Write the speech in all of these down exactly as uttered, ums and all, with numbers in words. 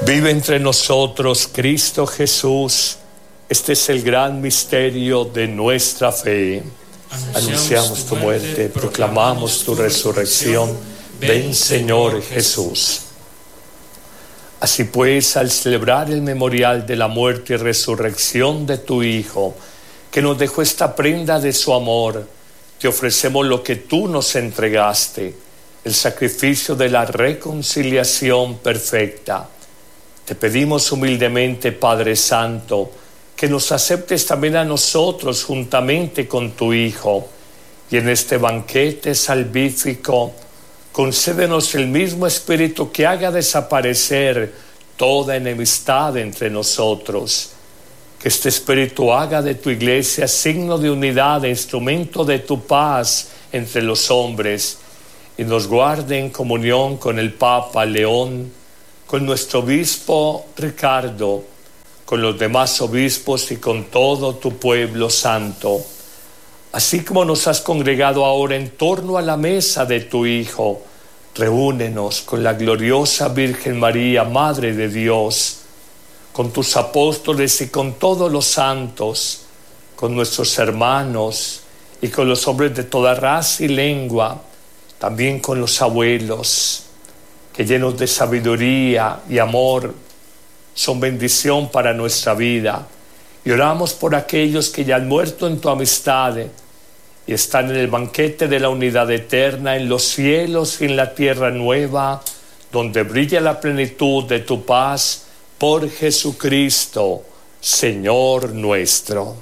Vive entre nosotros Cristo Jesús. Este es el gran misterio de nuestra fe. Anunciamos tu muerte, proclamamos tu resurrección. Ven, Señor Jesús. Así pues, al celebrar el memorial de la muerte y resurrección de tu Hijo, que nos dejó esta prenda de su amor, te ofrecemos lo que tú nos entregaste, el sacrificio de la reconciliación perfecta. Te pedimos humildemente, Padre Santo, que nos aceptes también a nosotros juntamente con tu Hijo, y en este banquete salvífico concédenos el mismo Espíritu que haga desaparecer toda enemistad entre nosotros. Que este Espíritu haga de tu Iglesia signo de unidad e instrumento de tu paz entre los hombres, y nos guarde en comunión con el Papa León, con nuestro obispo Ricardo, con los demás obispos y con todo tu pueblo santo. Así como nos has congregado ahora en torno a la mesa de tu Hijo, reúnenos con la gloriosa Virgen María, Madre de Dios, con tus apóstoles y con todos los santos, con nuestros hermanos y con los hombres de toda raza y lengua, también con los abuelos, que llenos de sabiduría y amor son bendición para nuestra vida. Y oramos por aquellos que ya han muerto en tu amistad y están en el banquete de la unidad eterna, en los cielos y en la tierra nueva, donde brilla la plenitud de tu paz, por Jesucristo, Señor nuestro.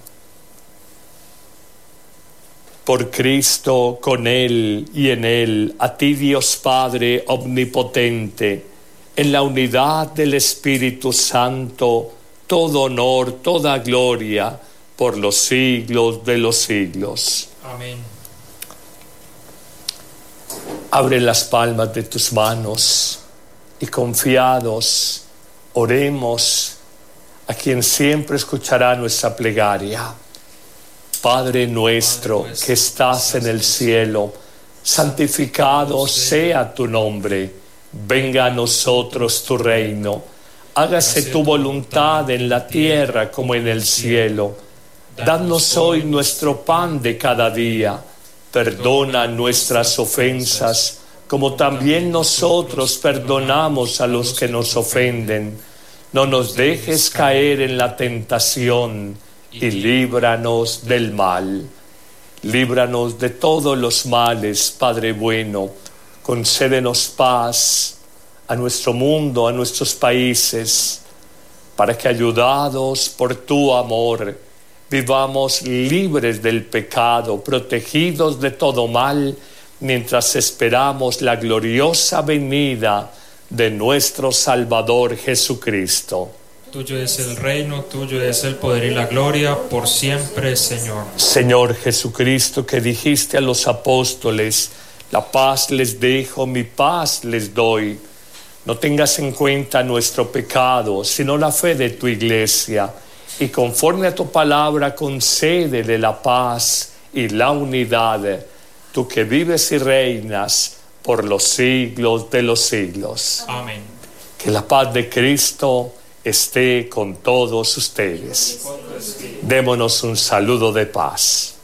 Por Cristo, con Él y en Él, a ti Dios Padre omnipotente, en la unidad del Espíritu Santo, todo honor, toda gloria, por los siglos de los siglos. Amén. Abre las palmas de tus manos y confiados oremos a quien siempre escuchará nuestra plegaria. Padre nuestro que estás en el cielo, santificado sea tu nombre. Venga a nosotros tu reino. Hágase tu voluntad en la tierra como en el cielo. Danos hoy nuestro pan de cada día. Perdona nuestras ofensas, como también nosotros perdonamos a los que nos ofenden. No nos dejes caer en la tentación, y líbranos del mal. Líbranos de todos los males, Padre bueno. Concédenos paz a nuestro mundo, a nuestros países, para que, ayudados por tu amor, vivamos libres del pecado, protegidos de todo mal, mientras esperamos la gloriosa venida de nuestro Salvador Jesucristo. Tuyo es el reino, tuyo es el poder y la gloria, por siempre, Señor. Señor Jesucristo, que dijiste a los apóstoles: la paz les dejo, mi paz les doy. No tengas en cuenta nuestro pecado, sino la fe de tu Iglesia, y conforme a tu palabra concédele la paz y la unidad, tú que vives y reinas por los siglos de los siglos. Amén. Que la paz de Cristo esté con todos ustedes. Démonos un saludo de paz.